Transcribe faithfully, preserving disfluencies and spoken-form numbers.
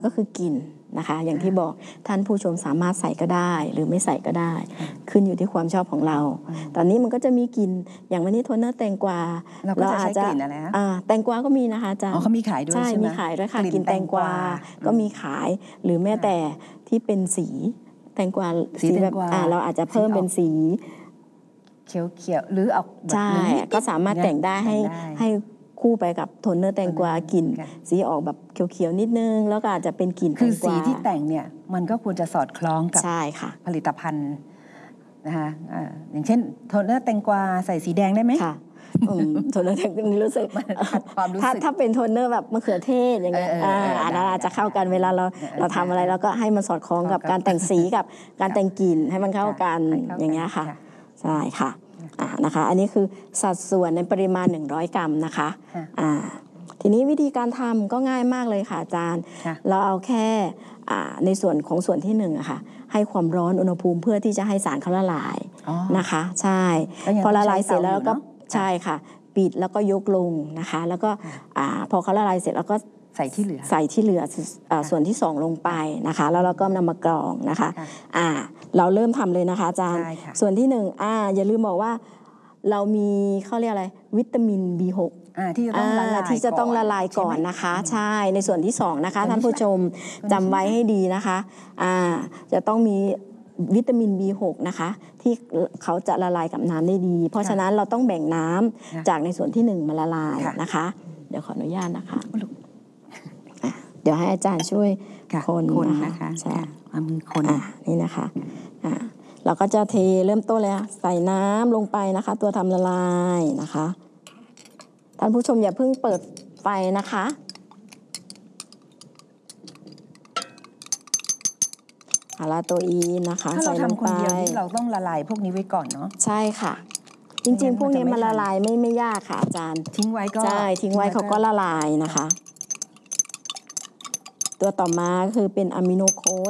ก็คือกลิ่นนะคะอย่างที่บอกท่านผู้ชมสามารถใส่ก็ได้หรือไม่ใส่ก็ได้ขึ้นอยู่ที่ความชอบของเราตอนนี้มันก็จะมีกลิ่นอย่างวันนี้โทนเนอร์แตงกวาเราก็จะใช้กลิ่นอะไรนะแตงกวาก็มีนะคะอาจารย์อ๋อเขามีขายด้วยใช่ไหมใช่มีขายด้วยค่ะกลิ่นแตงกวาก็มีขายหรือแม้แต่ที่เป็นสีแตงกวาสีแบบเราอาจจะเพิ่มเป็นสีเขียวๆหรือออกใช่ก็สามารถแต่งได้ให้ให้คู่ไปกับโทนเนอร์แตงกวากลิ่นสีออกแบบเขียวๆนิดนึงแล้วก็อาจจะเป็นกลิ่นแตงกวาคือสีที่แต่งเนี่ยมันก็ควรจะสอดคล้องกับผลิตภัณฑ์นะคะอย่างเช่นโทนเนอร์แตงกวาใส่สีแดงได้ไหมค่ะโทนเนอร์แตงกวารู้สึกถ้าถ้าเป็นโทนเนอร์แบบมะเขือเทศอย่างเงี้ยอันนั้นอาจจะเข้ากันเวลาเราเราทำอะไรแล้วก็ให้มันสอดคล้องกับการแต่งสีกับการแต่งกลิ่นให้มันเข้ากันอย่างเงี้ยค่ะใช่ค่ะนะคะอันนี้คือสัดส่วนในปริมาณหนึ่งร้อยกรัมนะคะอ่าทีนี้วิธีการทำก็ง่ายมากเลยค่ะอาจารย์เราเอาแค่ในส่วนของส่วนที่หนึ่งอะค่ะให้ความร้อนอุณหภูมิเพื่อที่จะให้สารเขาละลายนะคะใช่พอละลายเสร็จแล้วก็ใช่ค่ะปิดแล้วก็ยกลงนะคะแล้วก็พอเขาละลายเสร็จแล้วก็ใส่ที่เหลือใส่ที่เหลือส่วนที่สองลงไปนะคะแล้วเราก็นำมากรองนะคะอ่าเราเริ่มทำเลยนะคะอาจารย์ส่วนที่หนึ่งอ่าอย่าลืมบอกว่าเรามีเขาเรียกอะไรวิตามิน บี หกที่จะต้องละลายที่จะต้องละลายก่อนนะคะใช่ในส่วนที่สองนะคะท่านผู้ชมจำไว้ให้ดีนะคะอ่าจะต้องมีวิตามิน บี หก นะคะที่เขาจะละลายกับน้ำได้ดีเพราะฉะนั้นเราต้องแบ่งน้ำจากในส่วนที่หนึ่งมาละลายนะคะเดี๋ยวขออนุญาตนะคะเดี๋ยวให้อาจารย์ช่วยคนนะคะใช่มือคนนี่นะคะอ่าเราก็จะเทเริ่มต้นเลยใส่น้ำลงไปนะคะตัวทำละลายนะคะท่านผู้ชมอย่าเพิ่งเปิดไฟนะคะฮาราโตอีนนะคะถ้าเราทำคนเดียวนี่เราต้องละลายพวกนี้ไว้ก่อนเนาะใช่ค่ะจริงๆพวกนี้มันละลายไม่ไม่ยากค่ะอาจารย์ทิ้งไว้ก็ใช่ทิ้งไว้เขาก็ละลายนะคะตัวต่อมาคือเป็นอะมิโนโค